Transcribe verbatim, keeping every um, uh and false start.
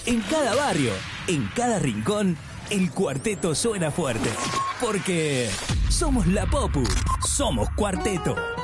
En cada barrio, en cada rincón, el cuarteto suena fuerte. Porque somos la Popu, somos Cuarteto.